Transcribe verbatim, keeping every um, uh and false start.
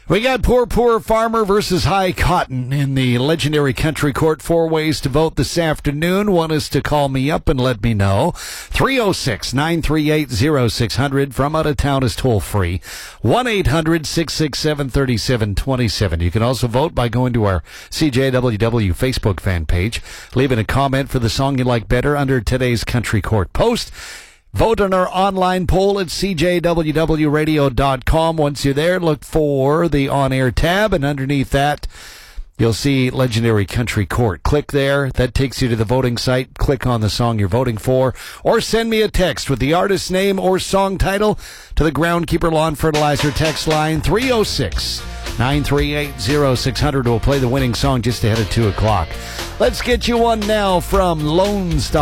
We got Poor Poor Farmer versus High Cotton in the legendary Country Court. Four ways to vote this afternoon. One is to call me up and let me know. three oh six, nine three eight, oh six hundred. From out of town is toll free. one eight hundred, six six seven, three seven two seven. You can also vote by going to our C J W W Facebook fan page, leaving a comment for the song you like better under today's Country Court post. Vote on our online poll at c j w w radio dot com. Once you're there, look for the on-air tab, and underneath that, you'll see Legendary Country Court. Click there. That takes you to the voting site. Click on the song you're voting for, or send me a text with the artist's name or song title to the Groundkeeper Lawn Fertilizer text line three oh six, nine three eight, oh six hundred. We'll play the winning song just ahead of two o'clock. Let's get you one now from Lone Star.